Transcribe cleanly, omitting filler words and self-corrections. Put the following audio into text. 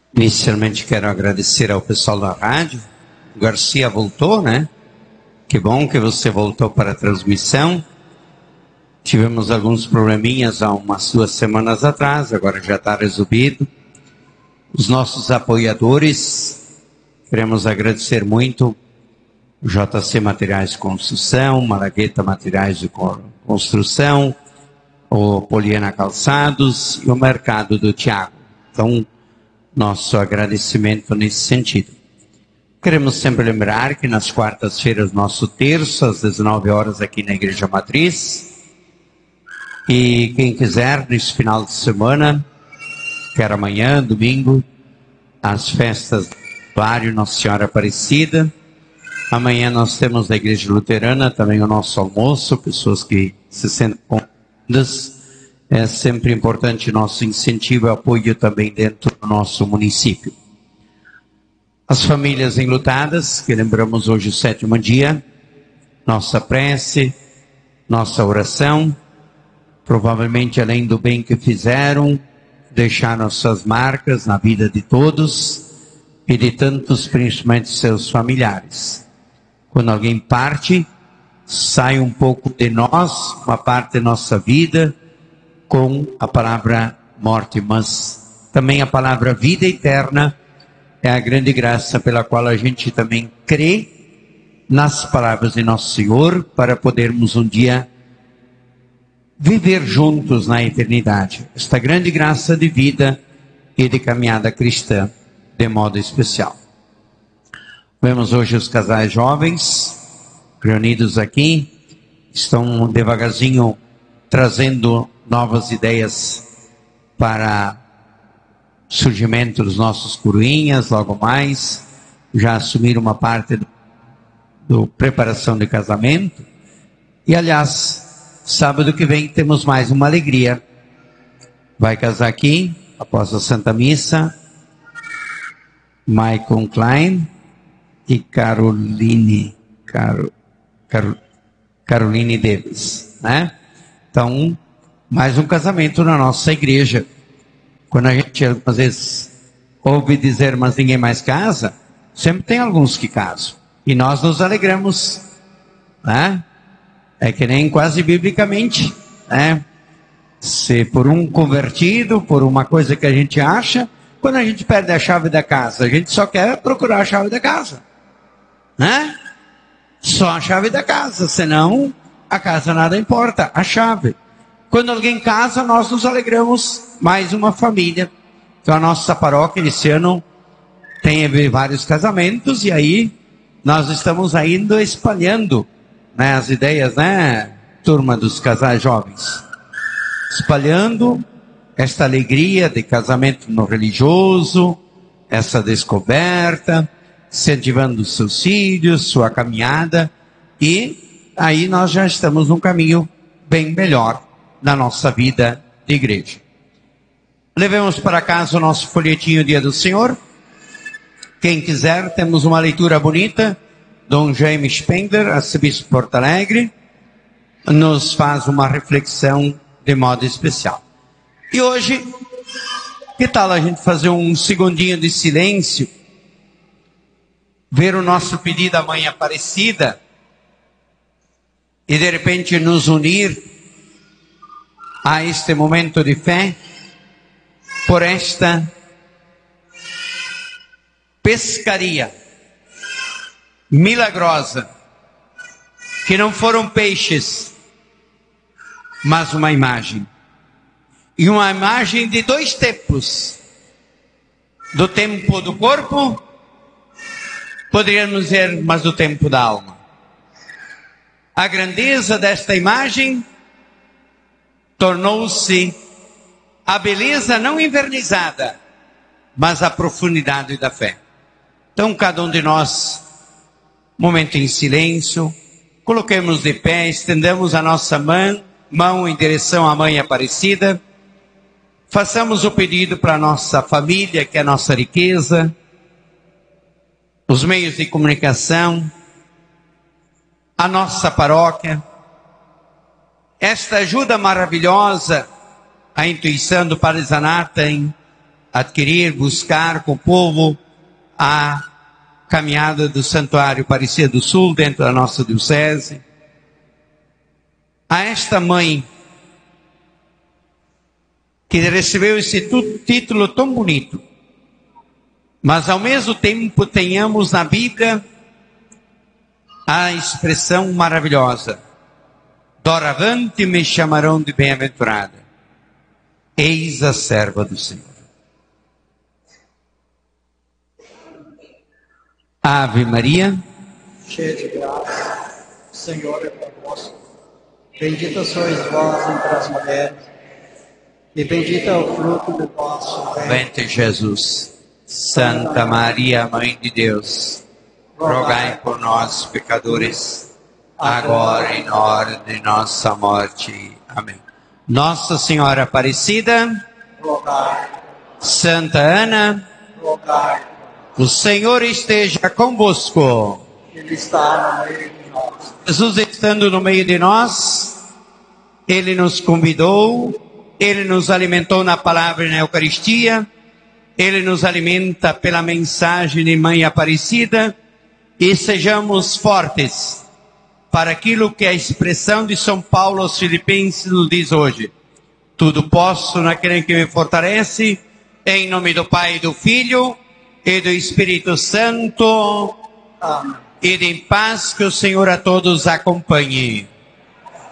Inicialmente quero agradecer ao pessoal da rádio. O Garcia voltou, né? Que bom que você voltou para a transmissão. Tivemos alguns probleminhas há umas 2 semanas atrás, agora já está resolvido. Os nossos apoiadores, queremos agradecer muito o JC Materiais de Construção, Malagueta Materiais de Construção, o Poliana Calçados e o Mercado do Tiago. Então, nosso agradecimento nesse sentido. Queremos sempre lembrar que nas quartas-feiras, nosso terço, às 19 horas, aqui na Igreja Matriz. E quem quiser, nesse final de semana, quer amanhã, domingo, as festas do Santuário Nossa Senhora Aparecida. Amanhã nós temos na Igreja Luterana também o nosso almoço, pessoas que se sentem convidadas. É sempre importante nosso incentivo e apoio também dentro do nosso município. As famílias enlutadas, que lembramos hoje o 7º dia, nossa prece, nossa oração, provavelmente além do bem que fizeram, deixaram suas marcas na vida de todos e de tantos, principalmente seus familiares. Quando alguém parte, sai um pouco de nós, uma parte da nossa vida, com a palavra morte, mas também a palavra vida eterna é a grande graça pela qual a gente também crê nas palavras de Nosso Senhor para podermos um dia viver juntos na eternidade. Esta grande graça de vida e de caminhada cristã de modo especial. Vemos hoje os casais jovens reunidos aqui, estão devagarzinho trazendo novas ideias para surgimento dos nossos coroinhas, logo mais, já assumiram uma parte do preparação de casamento. E aliás, sábado que vem temos mais uma alegria. Vai casar aqui, após a Santa Missa, Michael Klein e Caroline Davis, né? Então, mais um casamento na nossa igreja. Quando a gente, às vezes, ouve dizer, mas ninguém mais casa, sempre tem alguns que casam. E nós nos alegramos, né? É que nem quase biblicamente, né? Se por um convertido, por uma coisa que a gente acha, quando a gente perde a chave da casa, a gente só quer procurar a chave da casa, né? Só a chave da casa, senão a casa nada importa, a chave. Quando alguém casa, nós nos alegramos, mais uma família. Então a nossa paróquia esse ano tem vários casamentos e aí nós estamos ainda espalhando, né, as ideias, né, turma dos casais jovens. Espalhando esta alegria de casamento no religioso, essa descoberta, incentivando os seus filhos, sua caminhada, e aí nós já estamos num caminho bem melhor na nossa vida de igreja. Levemos para casa o nosso folhetinho Dia do Senhor. Quem quiser, temos uma leitura bonita. Dom Jaime Spengler, arcebispo de Porto Alegre, nos faz uma reflexão de modo especial. E hoje, que tal a gente fazer um segundinho de silêncio, ver o nosso pedido à Mãe Aparecida e de repente nos unir a este momento de fé por esta pescaria milagrosa, que não foram peixes, mas uma imagem. E uma imagem de 2 tempos. Do tempo do corpo, poderíamos dizer, mas do tempo da alma. A grandeza desta imagem tornou-se a beleza não invernizada, mas a profundidade da fé. Então, cada um de nós, momento em silêncio, coloquemos de pé, estendamos a nossa mão em direção à Mãe Aparecida, façamos o pedido para a nossa família, que é a nossa riqueza, os meios de comunicação, a nossa paróquia, esta ajuda maravilhosa, a intuição do Padre Zanata em adquirir, buscar com o povo a caminhada do Santuário Aparecida do Sul dentro da nossa diocese. A esta mãe que recebeu esse título tão bonito, mas ao mesmo tempo tenhamos na Bíblia a expressão maravilhosa: doravante me chamarão de bem-aventurada, eis a serva do Senhor. Ave Maria, cheia de graça, o Senhor é convosco. Bendita sois vós entre as mulheres, e bendito é o fruto do vosso ventre Jesus. Santa Maria, Mãe de Deus, rogai por nós, pecadores, agora e na hora de nossa morte. Amém. Nossa Senhora Aparecida, rogai. Santa Ana, Rogai. o Senhor esteja convosco. Ele está no meio de nós. Jesus estando no meio de nós, Ele nos convidou, Ele nos alimentou na palavra e na Eucaristia, Ele nos alimenta pela mensagem de Mãe Aparecida, e sejamos fortes para aquilo que a expressão de São Paulo aos Filipenses nos diz hoje: tudo posso naquele que me fortalece, em nome do Pai, do Filho e do Espírito Santo. Amém. Ide em paz, que o Senhor a todos acompanhe.